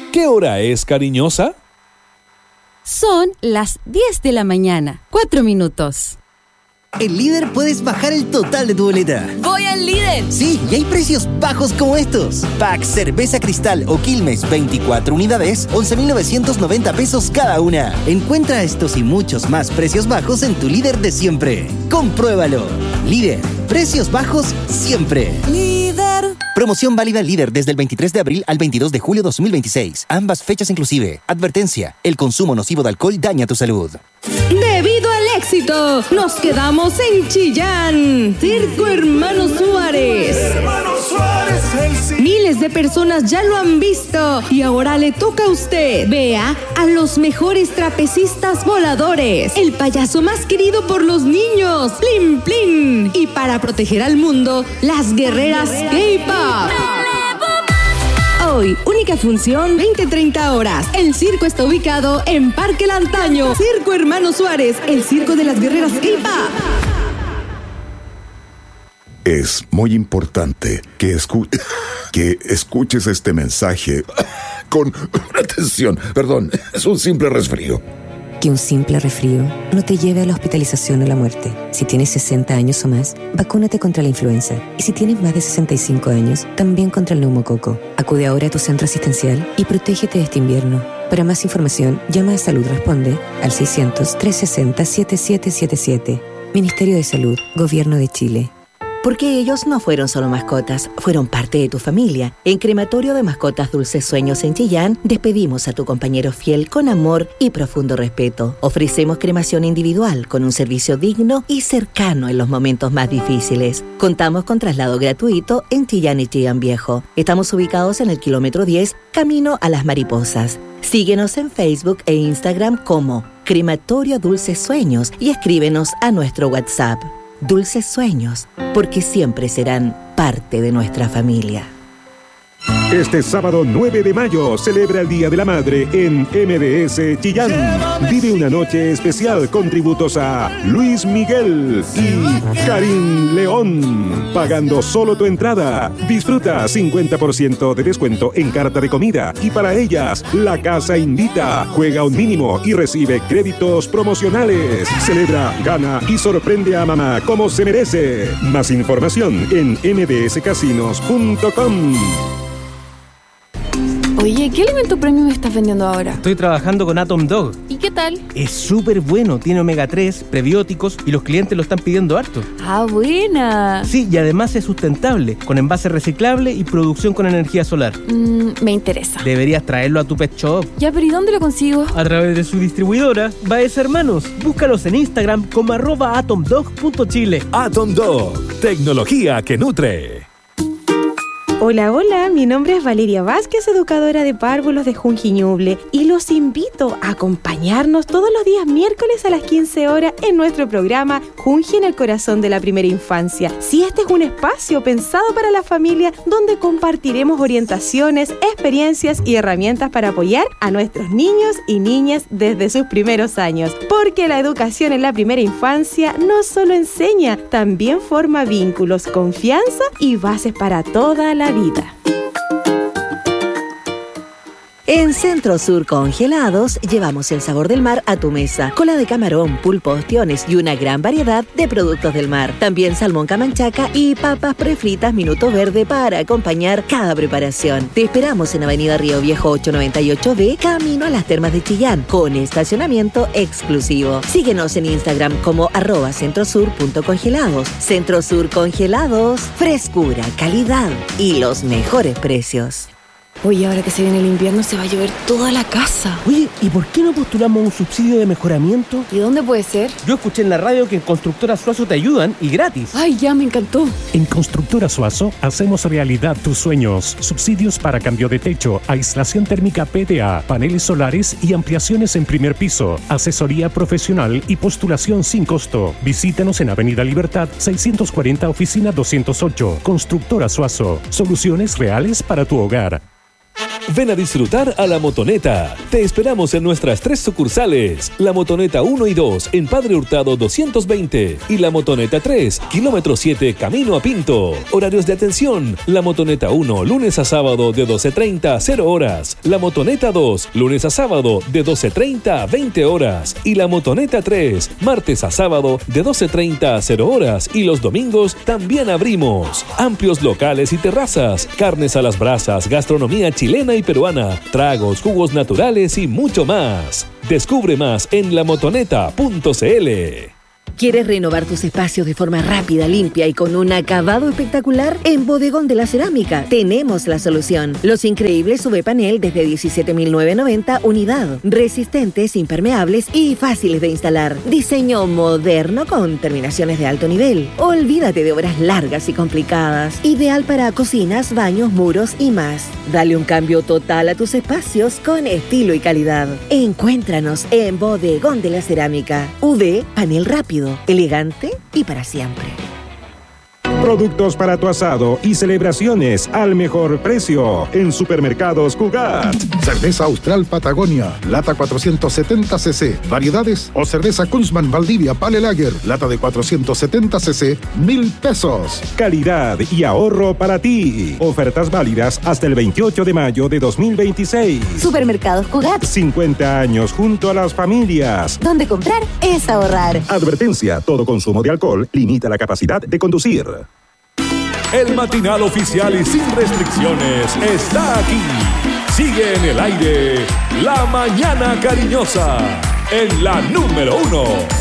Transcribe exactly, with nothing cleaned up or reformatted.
¿Qué hora es, cariñosa? Son las diez de la mañana, cuatro minutos. En Líder puedes bajar el total de tu boleta. ¡Voy al Líder! Sí, y hay precios bajos como estos. Pack Cerveza Cristal o Quilmes veinticuatro unidades, once mil novecientos noventa pesos cada una. Encuentra estos y muchos más precios bajos en tu Líder de siempre. Compruébalo. Líder. Precios bajos siempre. Líder. Promoción válida Líder desde el veintitrés de abril al veintidós de julio de dos mil veintiséis. Ambas fechas inclusive. Advertencia. El consumo nocivo de alcohol daña tu salud. Debido al éxito, nos quedamos en Chillán. Circo Hermano Suárez. Hermano Suárez, el... Miles de personas ya lo han visto y ahora le toca a usted. Vea a los mejores trapecistas voladores, el payaso más querido por los niños, Plin Plin. Y para proteger al mundo, las guerreras K-pop. Hoy, única función, veinte a treinta horas. El circo está ubicado en Parque Lantaño. Circo Hermano Suárez, el circo de las guerreras K-pop. Es muy importante que, escu- que escuches este mensaje con atención. Perdón, es un simple resfrío. Que un simple resfrío no te lleve a la hospitalización o la muerte. Si tienes sesenta años o más, vacúnate contra la influenza. Y si tienes más de sesenta y cinco años, también contra el neumococo. Acude ahora a tu centro asistencial y protégete de este invierno. Para más información, llama a Salud Responde al seiscientos, trescientos sesenta, setenta y siete setenta y siete. Ministerio de Salud, Gobierno de Chile. Porque ellos no fueron solo mascotas, fueron parte de tu familia. En Crematorio de Mascotas Dulces Sueños en Chillán, despedimos a tu compañero fiel con amor y profundo respeto. Ofrecemos cremación individual con un servicio digno y cercano en los momentos más difíciles. Contamos con traslado gratuito en Chillán y Chillán Viejo. Estamos ubicados en el kilómetro diez, camino a Las Mariposas. Síguenos en Facebook e Instagram como Crematorio Dulces Sueños y escríbenos a nuestro WhatsApp. Dulces Sueños, porque siempre serán parte de nuestra familia. Este sábado nueve de mayo celebra el Día de la Madre en M D S Chillán. Vive una noche especial con tributos a Luis Miguel y Karim León. Pagando solo tu entrada, disfruta cincuenta por ciento de descuento en carta de comida. Y para ellas, la casa invita. Juega un mínimo y recibe créditos promocionales. Celebra, gana y sorprende a mamá como se merece. Más información en m d s casinos punto com. Oye, ¿qué alimento premium me estás vendiendo ahora? Estoy trabajando con Atom Dog. ¿Y qué tal? Es súper bueno, tiene omega tres, prebióticos y los clientes lo están pidiendo harto. ¡Ah, buena! Sí, y además es sustentable, con envase reciclable y producción con energía solar. Mmm, me interesa. Deberías traerlo a tu pet shop. Ya, pero ¿y dónde lo consigo? A través de su distribuidora, Baez Hermanos. Búscalos en Instagram como arroba atomdog punto chile. Atom Dog, tecnología que nutre. Hola, hola, mi nombre es Valeria Vázquez, educadora de párvulos de Junji Ñuble, y los invito a acompañarnos todos los días miércoles a las quince horas en nuestro programa Junji en el corazón de la primera infancia. Si este es un espacio pensado para la familia donde compartiremos orientaciones, experiencias y herramientas para apoyar a nuestros niños y niñas desde sus primeros años, porque la educación en la primera infancia no solo enseña, también forma vínculos, confianza y bases para toda la vida. En Centro Sur Congelados llevamos el sabor del mar a tu mesa. Cola de camarón, pulpo, ostiones y una gran variedad de productos del mar. También salmón camanchaca y papas prefritas Minuto Verde para acompañar cada preparación. Te esperamos en Avenida Río Viejo ochocientos noventa y ocho B, camino a las Termas de Chillán, con estacionamiento exclusivo. Síguenos en Instagram como arroba centrosur.congelados. Centro Sur Congelados, frescura, calidad y los mejores precios. Oye, ahora que se viene el invierno se va a llover toda la casa. Oye, ¿y por qué no postulamos un subsidio de mejoramiento? ¿Y dónde puede ser? Yo escuché en la radio que en Constructora Suazo te ayudan y gratis. Ay, ya me encantó. En Constructora Suazo hacemos realidad tus sueños. Subsidios para cambio de techo, aislación térmica P D A, paneles solares y ampliaciones en primer piso. Asesoría profesional y postulación sin costo. Visítanos en Avenida Libertad seiscientos cuarenta, oficina doscientos ocho. Constructora Suazo. Soluciones reales para tu hogar. Ven a disfrutar a La Motoneta. Te esperamos en nuestras tres sucursales. La Motoneta uno y dos en Padre Hurtado doscientos veinte y La Motoneta tres, kilómetro siete, camino a Pinto. Horarios de atención. La Motoneta uno, lunes a sábado de doce treinta a cero horas. La Motoneta dos, lunes a sábado de doce treinta a veinte horas. Y la Motoneta tres, martes a sábado de doce treinta a cero horas. Y los domingos también abrimos. Amplios locales y terrazas, carnes a las brasas, gastronomía chilena y peruana, tragos, jugos naturales y mucho más. Descubre más en la motoneta punto c l. ¿Quieres renovar tus espacios de forma rápida, limpia y con un acabado espectacular? En Bodegón de la Cerámica tenemos la solución. Los increíbles U V panel desde diecisiete mil novecientos noventa unidad. Resistentes, impermeables y fáciles de instalar. Diseño moderno con terminaciones de alto nivel. Olvídate de obras largas y complicadas. Ideal para cocinas, baños, muros y más. Dale un cambio total a tus espacios con estilo y calidad. Encuéntranos en Bodegón de la Cerámica. U V panel rápido, elegante y para siempre. Productos para tu asado y celebraciones al mejor precio en Supermercados Cugat. Cerveza Austral Patagonia, lata cuatrocientos setenta centilitros. Variedades o cerveza Kunzman Valdivia Pale Lager, lata de cuatrocientos setenta centilitros, mil pesos. Calidad y ahorro para ti. Ofertas válidas hasta el veintiocho de mayo de dos mil veintiséis. Supermercados Cugat. cincuenta años junto a las familias. Donde comprar es ahorrar. Advertencia: todo consumo de alcohol limita la capacidad de conducir. El matinal oficial y sin restricciones está aquí. Sigue en el aire La Mañana Cariñosa en la número uno.